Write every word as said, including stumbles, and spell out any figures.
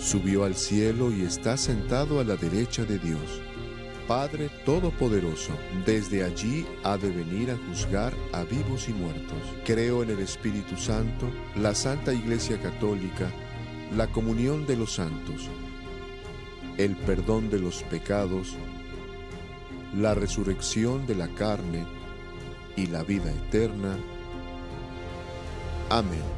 subió al cielo y está sentado a la derecha de Dios, Padre Todopoderoso. Desde allí ha de venir a juzgar a vivos y muertos. Creo en el Espíritu Santo, la Santa Iglesia Católica, la comunión de los santos, el perdón de los pecados, la resurrección de la carne y la vida eterna. Amén.